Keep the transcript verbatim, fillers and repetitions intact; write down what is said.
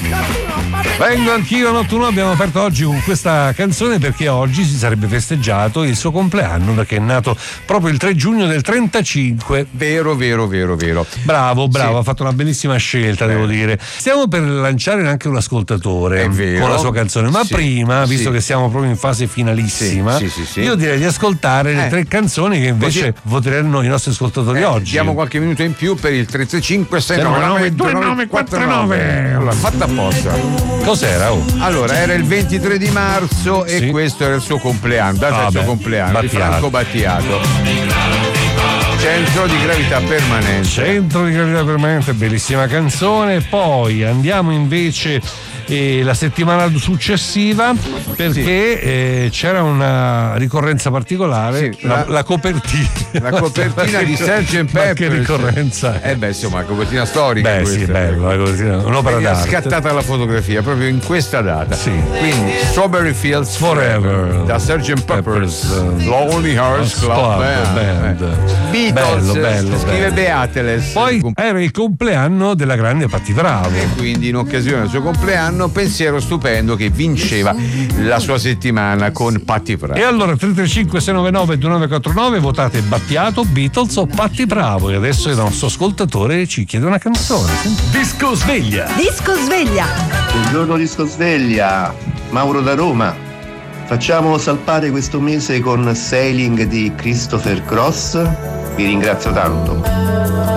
Vengo anch'io, nottuno. Abbiamo aperto oggi con questa canzone perché oggi si sarebbe festeggiato il suo compleanno, perché è nato proprio il tre giugno del trentacinque. Vero, vero, vero, vero. Bravo, bravo, Sì. ha fatto una bellissima scelta, Beh. devo dire. Stiamo per lanciare anche un ascoltatore È vero. con la sua canzone, ma Sì, prima, visto sì. che siamo proprio in fase finalissima, Sì, sì, sì, sì. io direi di ascoltare le Eh. tre canzoni che invece Così- voteranno i nostri ascoltatori Eh, oggi. Diamo qualche minuto in più per il tre tre cinque sei nove nove due nove quattro nove. Allora, fatta apposta. Cos'era? Oh? Allora, era il ventitré di marzo e Sì. questo era il suo compleanno, data Ah, il suo beh, compleanno di Battiato. Franco Battiato. Centro di gravità permanente. Centro di gravità permanente, bellissima canzone. Poi andiamo invece eh, la settimana successiva perché eh, c'era una ricorrenza particolare, Sì, la, la- la copertina. La copertina di sergeant Ma Pepper. che ricorrenza è? Eh beh, insomma, la copertina storica. Beh, questa. sì, bello, la copertina, un'opera Veniva d'arte. scattata la fotografia proprio in questa data. Sì. Quindi Strawberry Fields Forever. da sergeant Pepper's Pepper's, Lonely Hearts Club, Club Band. Band. Eh. Beatles, Bello, bello, scrive bello. Beateles. Poi era il compleanno della grande Patti Bravo. E quindi in occasione del suo compleanno, pensiero stupendo che vinceva la sua settimana con Patti Bravo. E allora tre tre cinque sei nove nove due nove quattro nove, votate Battiato, Beatles o Patti Bravo. E adesso il nostro ascoltatore ci chiede una canzone. Disco sveglia. Disco sveglia. Buongiorno Disco Sveglia, Mauro da Roma. Facciamo salpare questo mese con Sailing di Christopher Cross. Vi ringrazio tanto.